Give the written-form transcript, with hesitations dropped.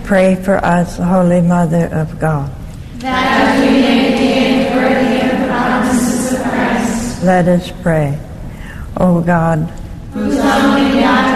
Pray for us, Holy Mother of God, that we may be worthy of the promises of Christ. Let us pray. O God, whose only begotten